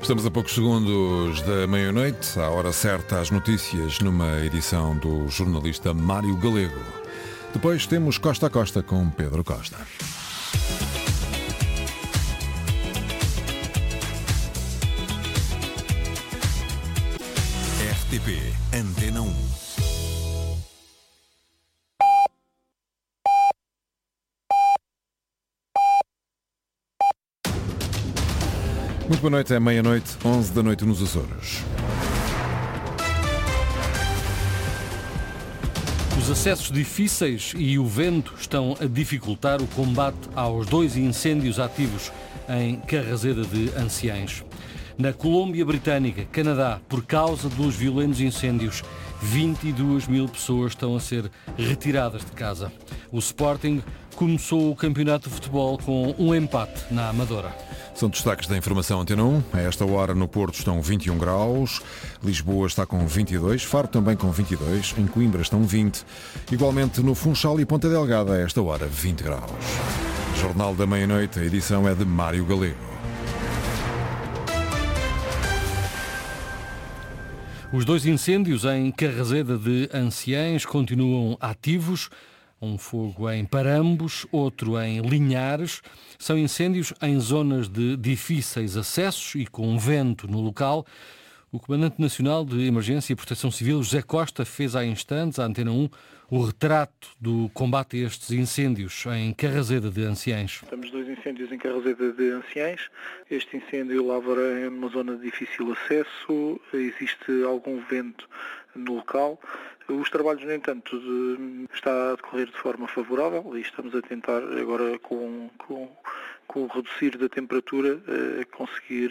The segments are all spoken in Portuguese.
Estamos a poucos segundos da meia-noite, à hora certa, as notícias numa edição do jornalista Mário Galego. Depois temos Costa a Costa com Pedro Costa. RTP Antena 1. Muito boa noite, é meia-noite, 11 da noite nos Açores. Os acessos difíceis e o vento estão a dificultar o combate aos 2 incêndios ativos em Carrazeda de Anciães. Na Colômbia Britânica, Canadá, por causa dos violentos incêndios, 22 mil pessoas estão a ser retiradas de casa. O Sporting começou o campeonato de futebol com um empate na Amadora. São destaques da informação Antena 1. A esta hora no Porto estão 21 graus, Lisboa está com 22, Faro também com 22, em Coimbra estão 20. Igualmente no Funchal e Ponta Delgada a esta hora 20 graus. Jornal da Meia-Noite, a edição é de Mário Galego. Os 2 incêndios em Carrazeda de Anciães continuam ativos. Um fogo em Parambos, outro em Linhares. São incêndios em zonas de difíceis acessos e com vento no local. O Comandante Nacional de Emergência e Proteção Civil, José Costa, fez há instantes, à Antena 1, o retrato do combate a estes incêndios em Carrazeda de Anciães. Temos 2 incêndios em Carrazeda de Anciães. Este incêndio lavora é numa zona de difícil acesso, existe algum vento no local. Os trabalhos, no entanto, está a decorrer de forma favorável e estamos a tentar agora com o reduzir da temperatura conseguir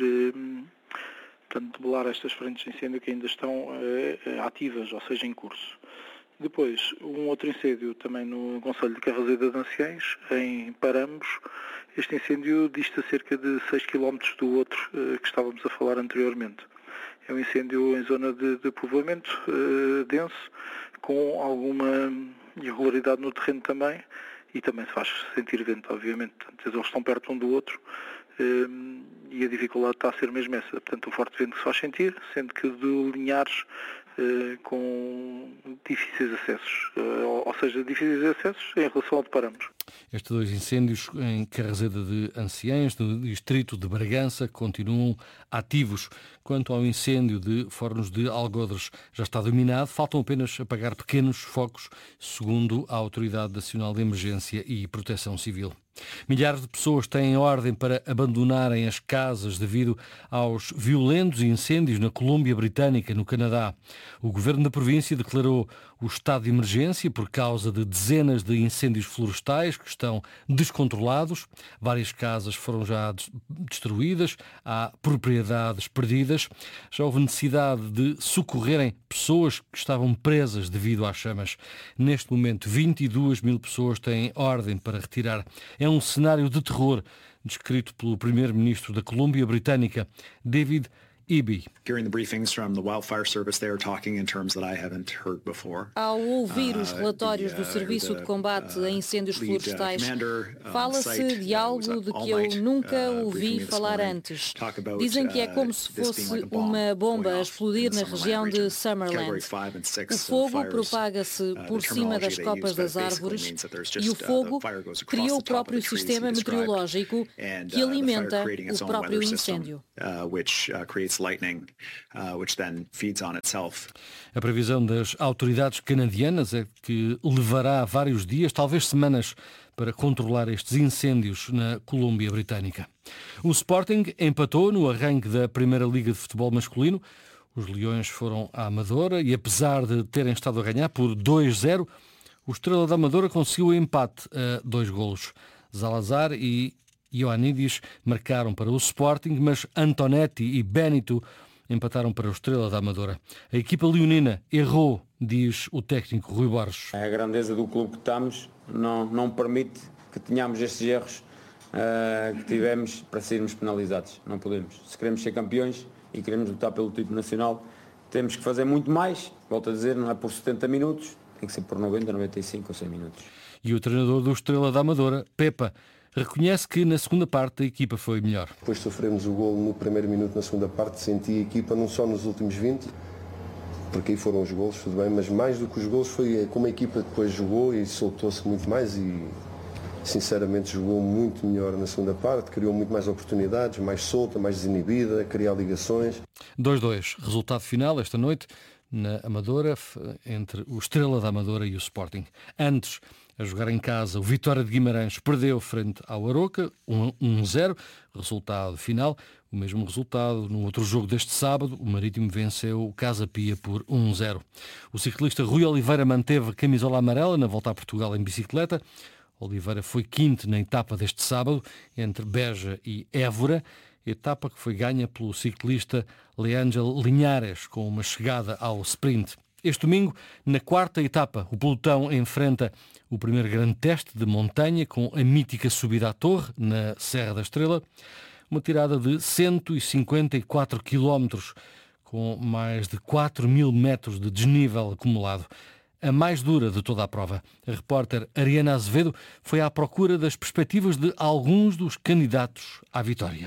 debelar estas frentes de incêndio que ainda estão ativas, ou seja, em curso. Depois, um outro incêndio também no Concelho de Carrazeda de Anciães, em Parambos. Este incêndio dista cerca de 6 km do outro que estávamos a falar anteriormente. É um incêndio em zona de povoamento denso, com alguma irregularidade no terreno também, e também se faz sentir vento, obviamente. Portanto, eles estão perto um do outro e a dificuldade está a ser mesmo essa. Portanto, o forte vento que se faz sentir, sendo que de Linhares com difíceis acessos, ou seja, difíceis acessos em relação ao de Parambos. Estes 2 incêndios em Carrazeda de Anciães, no distrito de Bragança, continuam ativos. Quanto ao incêndio de Fornos de Algodres, já está dominado. Faltam apenas apagar pequenos focos, segundo a Autoridade Nacional de Emergência e Proteção Civil. Milhares de pessoas têm ordem para abandonarem as casas devido aos violentos incêndios na Colômbia Britânica, no Canadá. O governo da província declarou o estado de emergência por causa de dezenas de incêndios florestais que estão descontrolados. Várias casas foram já destruídas, há propriedades perdidas. Já houve necessidade de socorrerem pessoas que estavam presas devido às chamas. Neste momento, 22 mil pessoas têm ordem para retirar. É um cenário de terror descrito pelo primeiro-ministro da Colômbia Britânica, David Eby. Ao ouvir os relatórios do Serviço de Combate a Incêndios Florestais, fala-se de algo de que eu nunca ouvi falar antes. Dizem que é como se fosse uma bomba a explodir na região de Summerland. O fogo propaga-se por cima das copas das árvores e o fogo cria o próprio sistema meteorológico que alimenta o próprio incêndio. A previsão das autoridades canadianas é que levará vários dias, talvez semanas, para controlar estes incêndios na Colômbia Britânica. O Sporting empatou no arranque da Primeira Liga de Futebol Masculino. Os Leões foram à Amadora e, apesar de terem estado a ganhar por 2-0, o Estrela da Amadora conseguiu o empate a 2 golos. Salazar e Ioannidis marcaram para o Sporting, mas Antonetti e Benito empataram para o Estrela da Amadora. A equipa leonina errou, diz o técnico Rui Borges. A grandeza do clube que estamos não permite que tenhamos estes erros que tivemos para sermos penalizados. Não podemos. Se queremos ser campeões e queremos lutar pelo título nacional, temos que fazer muito mais. Volto a dizer, não é por 70 minutos, tem que ser por 90, 95 ou 100 minutos. E o treinador do Estrela da Amadora, Pepa, reconhece que na segunda parte a equipa foi melhor. Depois sofremos o golo no primeiro minuto, na segunda parte, senti a equipa não só nos últimos 20, porque aí foram os golos, tudo bem, mas mais do que os golos foi como a equipa depois jogou e soltou-se muito mais e sinceramente jogou muito melhor na segunda parte, criou muito mais oportunidades, mais solta, mais desinibida, criar ligações. 2-2, resultado final esta noite na Amadora, entre o Estrela da Amadora e o Sporting. Antes, a jogar em casa, o Vitória de Guimarães perdeu frente ao Aroca, 1-0, resultado final. O mesmo resultado no outro jogo deste sábado, o Marítimo venceu o Casa Pia por 1-0. O ciclista Rui Oliveira manteve a camisola amarela na volta a Portugal em bicicleta. Oliveira foi quinto na etapa deste sábado, entre Beja e Évora, etapa que foi ganha pelo ciclista Leângel Linhares, com uma chegada ao sprint. Este domingo, na quarta etapa, o pelotão enfrenta o primeiro grande teste de montanha com a mítica subida à Torre, na Serra da Estrela, uma tirada de 154 km, com mais de 4.000 metros de desnível acumulado. A mais dura de toda a prova. A repórter Ariana Azevedo foi à procura das perspectivas de alguns dos candidatos à vitória.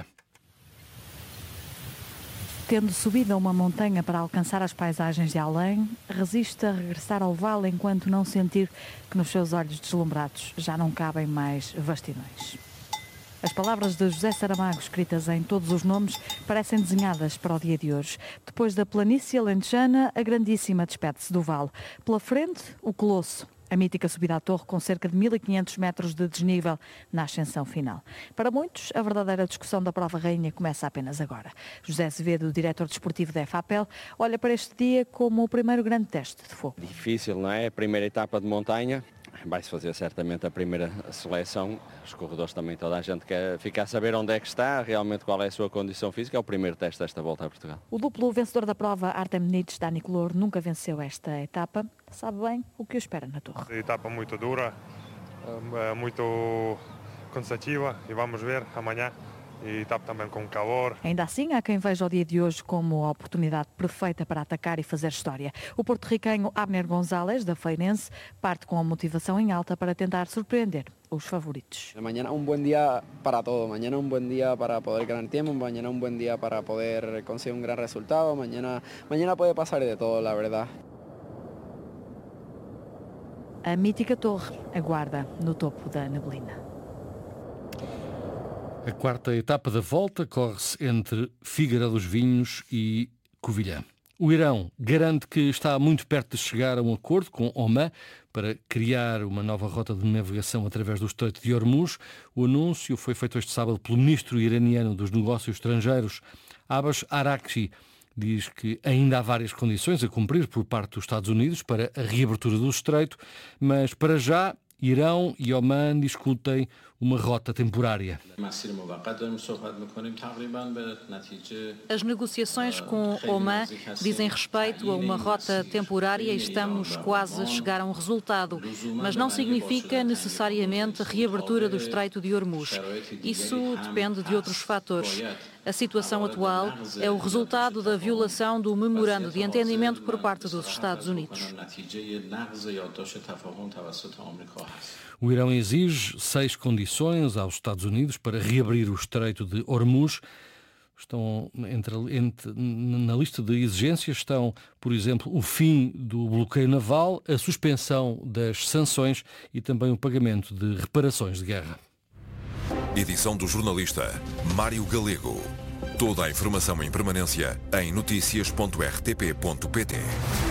Tendo subido a uma montanha para alcançar as paisagens de além, resiste a regressar ao vale enquanto não sentir que nos seus olhos deslumbrados já não cabem mais vastidões. As palavras de José Saramago, escritas em todos os nomes, parecem desenhadas para o dia de hoje. Depois da planície alentejana, a grandíssima despede-se do vale. Pela frente, o Colosso, a mítica subida à Torre com cerca de 1.500 metros de desnível na ascensão final. Para muitos, a verdadeira discussão da prova rainha começa apenas agora. José Azevedo, diretor desportivo da FAPEL, olha para este dia como o primeiro grande teste de fogo. Difícil, não é? A primeira etapa de montanha. Vai-se fazer certamente a primeira seleção. Os corredores também, toda a gente quer ficar a saber onde é que está, realmente qual é a sua condição física. É o primeiro teste desta volta a Portugal. O duplo vencedor da prova, Artem Nitz, Dani Color, nunca venceu esta etapa. Sabe bem o que o espera na Torre. Etapa muito dura, muito cansativa e vamos ver amanhã. E etapa também com calor. Ainda assim, há quem veja o dia de hoje como a oportunidade perfeita para atacar e fazer história. O porto-riquenho Abner González, da Feirense, parte com a motivação em alta para tentar surpreender os favoritos. Mañana un buen día para todo, mañana un buen día para poder ganar tiempo, mañana un buen día para poder conseguir un gran resultado, mañana puede pasar de todo, la verdad. A mítica torre aguarda no topo da neblina. A quarta etapa da volta corre-se entre Figueira dos Vinhos e Covilhã. O Irão garante que está muito perto de chegar a um acordo com Oman para criar uma nova rota de navegação através do Estreito de Hormuz. O anúncio foi feito este sábado pelo ministro iraniano dos Negócios Estrangeiros, Abbas Araghchi. Diz que ainda há várias condições a cumprir por parte dos Estados Unidos para a reabertura do Estreito, mas para já Irão e Oman discutem uma rota temporária. As negociações com Oman dizem respeito a uma rota temporária e estamos quase a chegar a um resultado, mas não significa necessariamente a reabertura do Estreito de Hormuz. Isso depende de outros fatores. A situação atual é o resultado da violação do memorando de entendimento por parte dos Estados Unidos. O Irão exige 6 condições aos Estados Unidos para reabrir o Estreito de Hormuz. Na lista de exigências estão, por exemplo, o fim do bloqueio naval, a suspensão das sanções e também o pagamento de reparações de guerra. Edição do jornalista Mário Galego. Toda a informação em permanência em noticias.rtp.pt.